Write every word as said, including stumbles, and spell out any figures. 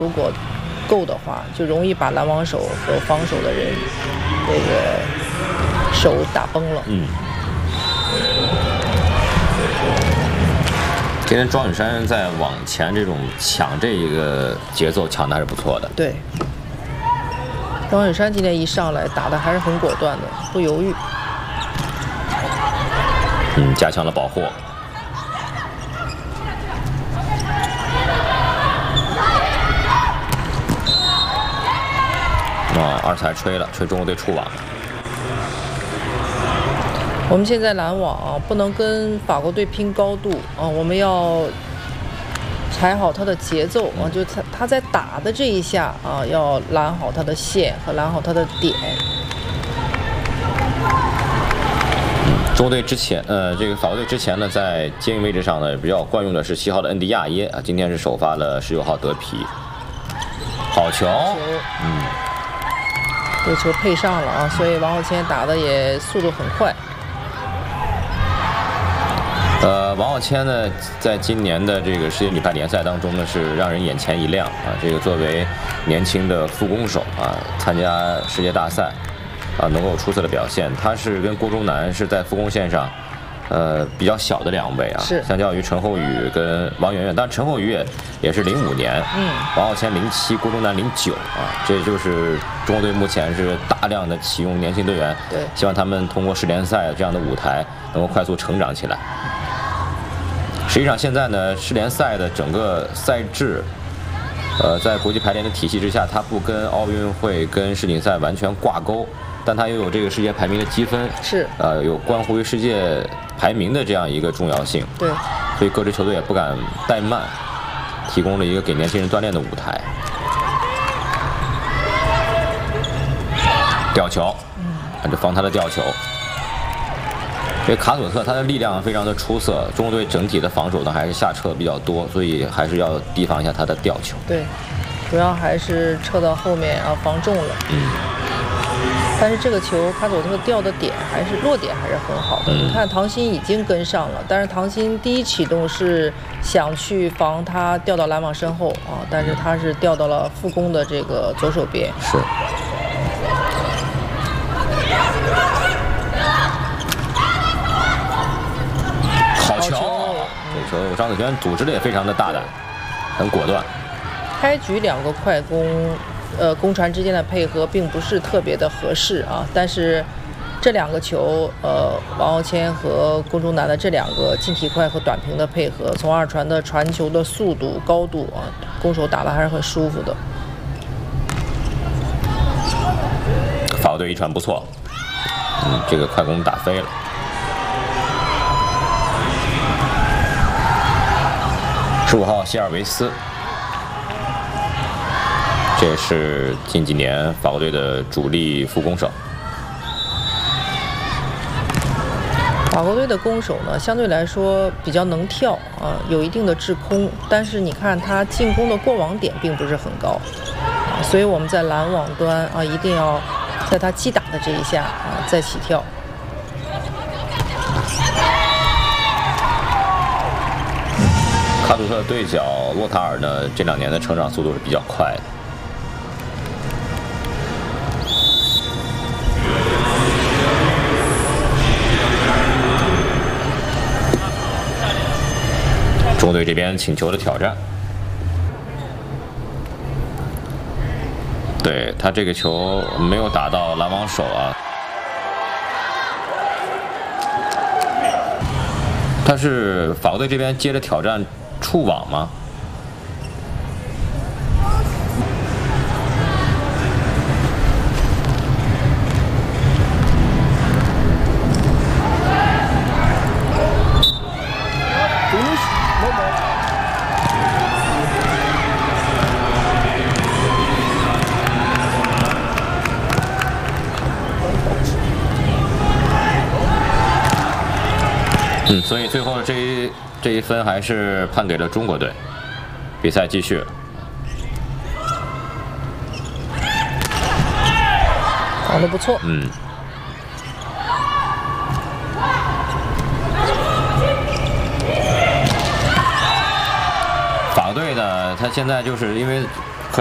如果够的话，就容易把拦网手和防守的人这个手打崩了。 嗯。今天庄雨珊在往前这种抢这一个节奏抢的还是不错的。 对。庄雨珊今天一上来打的还是很果断的，不犹豫。 嗯，加强了保护。啊，二彩吹了，吹中国队触网。 我们现在拦网啊，不能跟法国队拼高度啊，我们要踩好他的节奏啊，就他他在打的这一下啊，要拦好他的线和拦好他的点。 中国队之前，呃，这个法国队之前呢，在接应位置上呢，比较惯用的是七号的恩迪亚耶啊，今天是首发了十九号德皮。好球，嗯， 这球配上了啊，所以王浩谦打的也速度很快。 呃，王浩谦呢，在今年的这个世界女排联赛当中呢，是让人眼前一亮啊。这个作为年轻的副攻手啊，参加世界大赛啊，能够有出色的表现。他是跟郭忠南是在副攻线上，呃，比较小的两位啊， 是相较于陈厚宇跟王媛媛，当然陈厚宇也也是零五年， 嗯， 王浩谦零七，郭忠南零九啊，这就是中国队目前是大量的启用年轻队员， 对， 希望他们通过世联赛这样的舞台能够快速成长起来。实际上，现在呢，世联赛的整个赛制，呃，在国际排联的体系之下，它不跟奥运会、跟世锦赛完全挂钩，但它又有这个世界排名的积分， 是， 呃，有关乎于世界排名的这样一个重要性。 对， 所以各支球队也不敢怠慢，提供了一个给年轻人锻炼的舞台。吊球，嗯，就防他的吊球。这卡索特他的力量非常的出色，中国队整体的防守呢还是下撤比较多，所以还是要提防一下他的吊球。 对，主要还是撤到后面啊，防重了。 嗯。 但是这个球卡索特吊的点还是落点还是很好的。 嗯、 你看唐鑫已经跟上了，但是唐鑫第一启动是想去防他掉到拦网身后啊，但是他是掉到了副攻的这个左手边。 是。好球！这球张子萱组织的也非常的大胆，很果断。 开局两个快攻，呃，攻传之间的配合并不是特别的合适啊，但是这两个球，呃，王浩谦和龚忠南的这两个近体快和短平的配合，从二传的传球的速度、高度啊，攻手打得还是很舒服的。 法国队一传不错，嗯，这个快攻打飞了。十五号希尔维斯，这也是近几年法国队的主力副攻手。 法国队的攻手呢，相对来说比较能跳啊，有一定的制空，但是你看他进攻的过网点并不是很高，啊，所以我们在拦网端啊，一定要在他击打的这一下啊再起跳。 卡祖特的对角洛塔尔呢，这两年的成长速度是比较快的。中国队这边请求的挑战，对他这个球没有打到拦网手啊，他是法国队这边接着挑战触网吗？嗯，所以最后这一这一分还是判给了中国队。比赛继续， 打得不错。 嗯。法国队呢，他现在就是因为